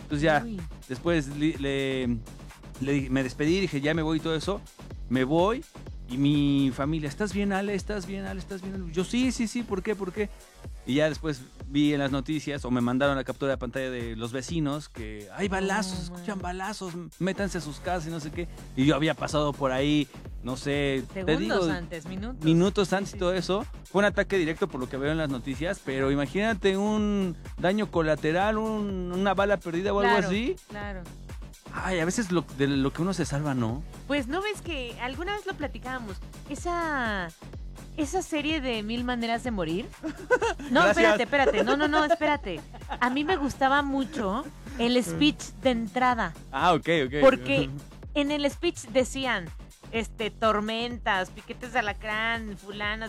Entonces ya, Uy. después me despedí, dije, ya me voy y todo eso. Me voy y mi familia, ¿estás bien, Ale? ¿Estás bien, Ale? ¿Estás bien, Ale? Yo, sí, ¿por qué? ¿Por qué? Y ya después vi en las noticias o me mandaron la captura de pantalla de los vecinos que hay balazos, escuchan balazos, métanse a sus casas y no sé qué. Y yo había pasado por ahí, no sé, Segundos antes, minutos. Minutos antes y todo eso. Fue un ataque directo por lo que veo en las noticias, pero imagínate un daño colateral, una bala perdida o algo así. Claro. Ay, a veces de lo que uno se salva, ¿no? Pues no ves que alguna vez lo platicábamos. Esa serie de 1000 maneras de morir. No, Gracias. espérate. No, espérate. A mí me gustaba mucho el speech de entrada. Ah, ok. Porque en el speech decían, tormentas, piquetes de alacrán, fulanas,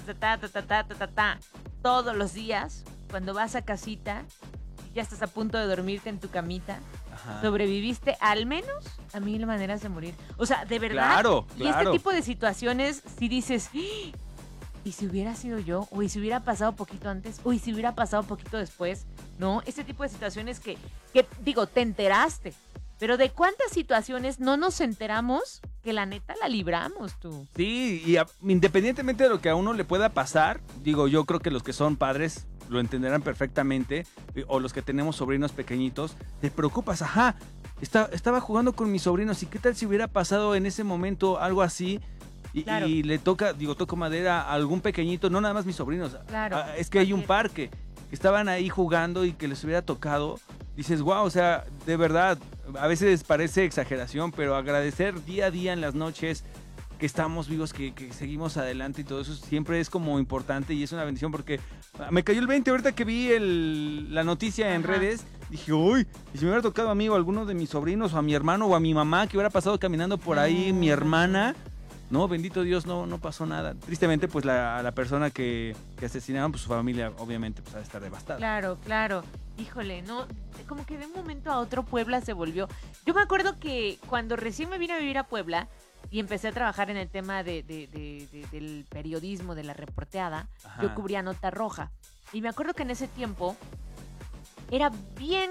todos los días, cuando vas a casita, ya estás a punto de dormirte en tu camita, Ajá. sobreviviste al menos a 1000 maneras de morir. O sea, de verdad. Claro. Y este tipo de situaciones, si dices, ¿y si hubiera sido yo? ¿O y si hubiera pasado poquito antes? ¿O y si hubiera pasado poquito después? ¿No? Este tipo de situaciones que digo, te enteraste. Pero ¿de cuántas situaciones no nos enteramos que la neta la libramos tú? Sí, y independientemente de lo que a uno le pueda pasar, digo, yo creo que los que son padres lo entenderán perfectamente, o los que tenemos sobrinos pequeñitos, te preocupas, estaba jugando con mis sobrinos, ¿y qué tal si hubiera pasado en ese momento algo así? Claro. Y le toco madera a algún pequeñito, no nada más mis sobrinos, Claro. es que hay un parque, que estaban ahí jugando y que les hubiera tocado, dices, wow, o sea, de verdad, a veces parece exageración, pero agradecer día a día en las noches que estamos vivos, que seguimos adelante y todo eso siempre es como importante y es una bendición porque me cayó el 20 ahorita que vi la noticia en redes, dije, uy, y si me hubiera tocado a mí o a alguno de mis sobrinos o a mi hermano o a mi mamá que hubiera pasado caminando por ahí, mi hermana, no, bendito Dios, no pasó nada. Tristemente, pues a la persona que asesinaron, pues su familia obviamente pues ha de estar devastada. Claro. Híjole, no, como que de un momento a otro Puebla se volvió. Yo me acuerdo que cuando recién me vine a vivir a Puebla y empecé a trabajar en el tema del periodismo, de la reporteada, Ajá. yo cubría Nota Roja. Y me acuerdo que en ese tiempo era bien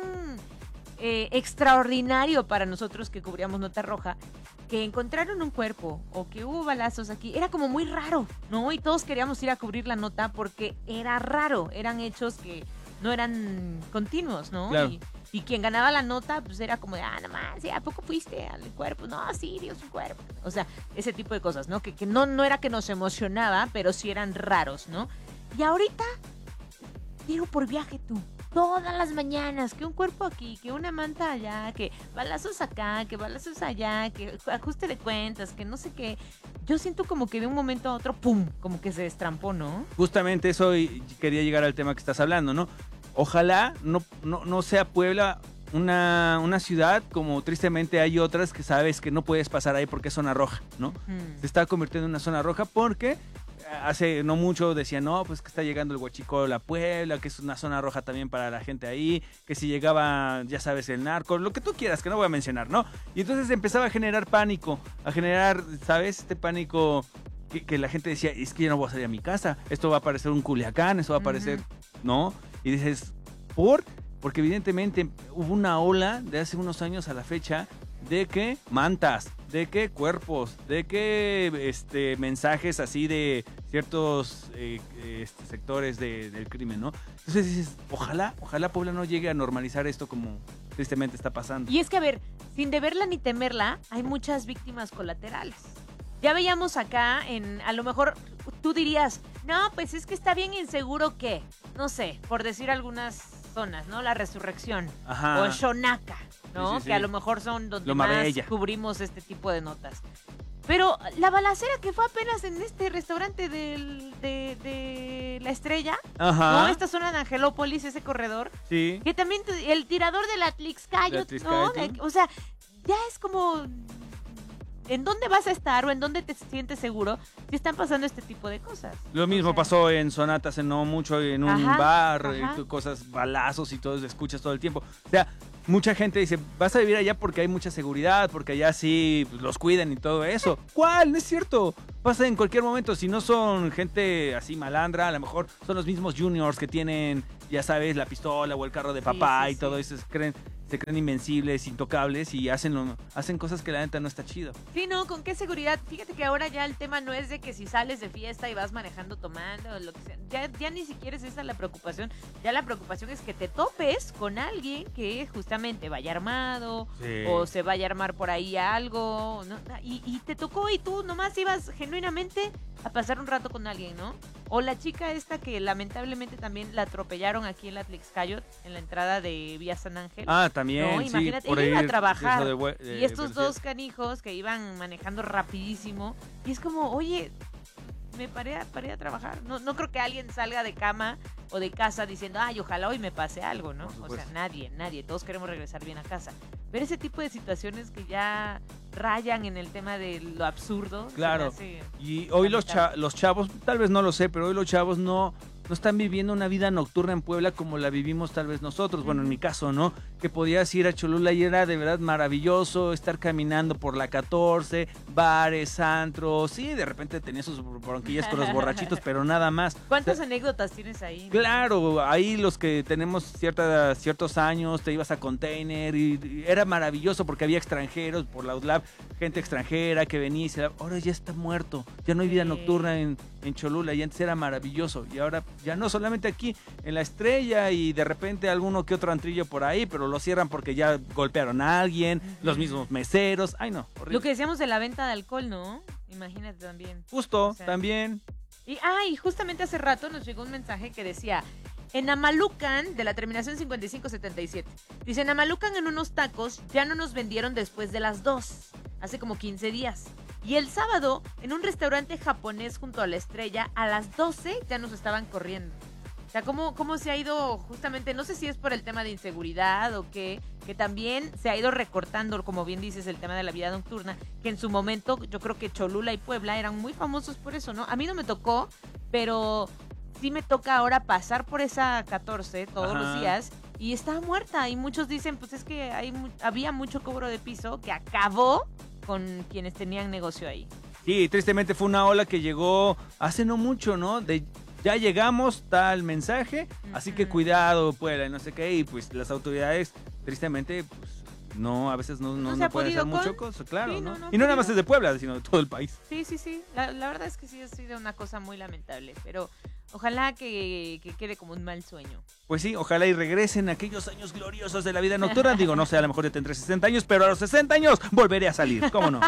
extraordinario para nosotros que cubríamos Nota Roja, que encontraron un cuerpo o que hubo balazos aquí, era como muy raro, ¿no? Y todos queríamos ir a cubrir la nota porque era raro, eran hechos que no eran continuos, ¿no? Claro. Y quien ganaba la nota, pues era como de, nomás, ¿a poco fuiste al cuerpo? No, sí, dio su cuerpo. O sea, ese tipo de cosas, ¿no? Que no era que nos emocionaba, pero sí eran raros, ¿no? Y ahorita, digo por viaje tú, todas las mañanas, que un cuerpo aquí, que una manta allá, que balazos acá, que balazos allá, que ajuste de cuentas, que no sé qué. Yo siento como que de un momento a otro, ¡pum!, como que se destrampó, ¿no? Justamente eso y quería llegar al tema que estás hablando, ¿no? Ojalá no sea Puebla una ciudad como tristemente hay otras que sabes que no puedes pasar ahí porque es zona roja, ¿no? Se está convirtiendo en una zona roja porque hace no mucho decían, no, pues que está llegando el huachicol a Puebla, que es una zona roja también para la gente ahí, que si llegaba, ya sabes, el narco, lo que tú quieras, que no voy a mencionar, ¿no? Y entonces empezaba a generar pánico, ¿sabes? Este pánico que la gente decía, es que yo no voy a salir a mi casa, esto va a parecer un Culiacán, esto va a parecer, ¿no? Y dices, porque evidentemente hubo una ola de hace unos años a la fecha de que mantas, de que cuerpos, de que mensajes así de ciertos sectores del crimen, ¿no? Entonces dices, ojalá Puebla no llegue a normalizar esto como tristemente está pasando. Y es que, a ver, sin deberla ni temerla, hay muchas víctimas colaterales. Ya veíamos acá, a lo mejor tú dirías, no, pues es que está bien inseguro que, no sé, por decir algunas zonas, ¿no? La Resurrección. Ajá. O Xonaca, ¿no? Sí. Que a lo mejor son donde Loma más Bella. cubrimos este tipo de notas. Pero la balacera que fue apenas en este restaurante de La Estrella, Ajá. ¿no? Esta zona de Angelópolis, ese corredor. Sí. Que también el tirador de la Tlixcayotl, ¿no? O sea, ya es como, ¿en dónde vas a estar o en dónde te sientes seguro si están pasando este tipo de cosas? Lo mismo pasó en Sonatas, en no mucho, en un bar, cosas, balazos y todo, escuchas todo el tiempo. O sea, mucha gente dice, vas a vivir allá porque hay mucha seguridad, porque allá sí los cuidan y todo eso. ¿Cuál? No es cierto. Pasa en cualquier momento. Si no son gente así malandra, a lo mejor son los mismos juniors que tienen, ya sabes, la pistola o el carro de papá y todo eso. Creen se creen invencibles, intocables y hacen cosas que la neta no está chido. Sí, no, ¿con qué seguridad? Fíjate que ahora ya el tema no es de que si sales de fiesta y vas manejando tomando o lo que sea. Ya ni siquiera es esa la preocupación. Ya la preocupación es que te topes con alguien que justamente vaya armado o se vaya a armar por ahí algo, ¿no? Y te tocó y tú nomás ibas genuinamente a pasar un rato con alguien, ¿no? O la chica esta que lamentablemente también la atropellaron aquí en la Tlixcayot, en la entrada de Vía San Ángel. Ah, también, no, sí. Imagínate, Por ella ahí iba a trabajar y estos velocidad. dos canijos que iban manejando rapidísimo y es como, oye, me paré a trabajar. No creo que alguien salga de cama o de casa diciendo, ay, ojalá hoy me pase algo, ¿no? O sea, nadie, todos queremos regresar bien a casa. Pero ese tipo de situaciones que ya rayan en el tema de lo absurdo. Claro, y hoy los chavos, tal vez no lo sé, pero hoy los chavos no están viviendo una vida nocturna en Puebla como la vivimos tal vez nosotros, bueno, en mi caso, ¿no? Que podías ir a Cholula y era de verdad maravilloso estar caminando por la 14, bares, antros, sí, de repente tenías sus bronquillas con los borrachitos, pero nada más. ¿Cuántas anécdotas tienes ahí? Claro, ahí los que tenemos ciertos años, te ibas a Container y era maravilloso porque había extranjeros por la UDLAP, gente extranjera que venía y se ahora ya está muerto, ya no hay vida nocturna en Cholula y antes era maravilloso y ahora ya no, solamente aquí en La Estrella y de repente alguno que otro antrillo por ahí, pero lo cierran porque ya golpearon a alguien, los mismos meseros, ay no, horrible. Lo que decíamos de la venta de alcohol, ¿no? Imagínate también. Justo, o sea, también. Y justamente hace rato nos llegó un mensaje que decía, en Amalucan, de la terminación 5577, dice, en Amalucan en unos tacos ya no nos vendieron después de las 2, hace como 15 días. Y el sábado, en un restaurante japonés junto a La Estrella, a las 12 ya nos estaban corriendo. O sea, ¿cómo se ha ido justamente, no sé si es por el tema de inseguridad o qué, que también se ha ido recortando, como bien dices, el tema de la vida nocturna, que en su momento yo creo que Cholula y Puebla eran muy famosos por eso, ¿no? A mí no me tocó, pero sí me toca ahora pasar por esa 14 todos los días y estaba muerta. Y muchos dicen, pues es que había mucho cobro de piso que acabó con quienes tenían negocio ahí. Sí, tristemente fue una ola que llegó hace no mucho, ¿no? Ya llegamos, tal mensaje, así que cuidado, Puebla, y no sé qué, y pues las autoridades, tristemente, pues no, a veces no pueden hacer mucho cosa, claro, sí, ¿no? Y no nada más es de Puebla, sino de todo el país. Sí. La verdad es que sí ha sido una cosa muy lamentable, pero ojalá que quede como un mal sueño. Pues sí, ojalá y regresen aquellos años gloriosos de la vida nocturna. Digo, no sé, a lo mejor ya tendré 60 años, pero a los 60 años volveré a salir, ¿cómo no?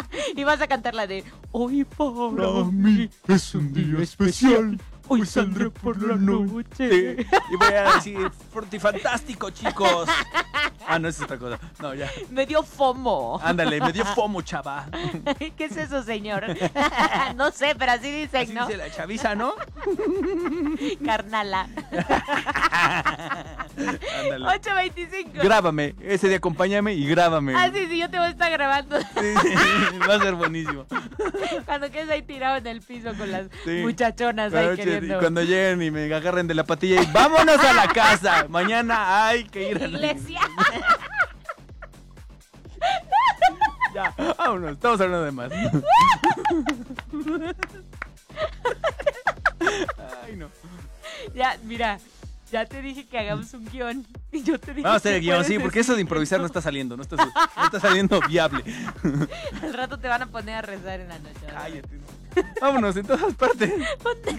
Y vas a cantar la de hoy para mí es un día especial. Hoy saldré por la noche. Y voy a decir, frutifantástico, chicos. No, es otra cosa. No, ya. Me dio FOMO. Ándale, me dio FOMO, chava. ¿Qué es eso, señor? No sé, pero así dicen, así ¿no? Dice la chaviza, ¿no? Carnala. Ándale. 8:25. Grábame, ese día acompáñame y grábame. Sí, yo te voy a estar grabando. Sí, va a ser buenísimo. Cuando quedes ahí tirado en el piso con las muchachonas ahí queriendo. Y cuando lleguen y me agarren de la patilla y vámonos a la casa. Mañana hay que ir a la iglesia. Ya, vámonos, estamos hablando de más. Ay, no. Ya, mira, ya te dije que hagamos un guión. Y yo te dije vamos a hacer el guión, sí, porque eso de improvisar no no está saliendo, no está saliendo viable. Al rato te van a poner a rezar en la noche. Cállate. Vámonos en todas partes. Ponte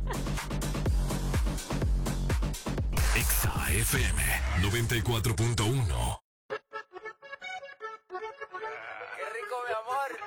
Exa FM 94.1. Qué rico, mi amor.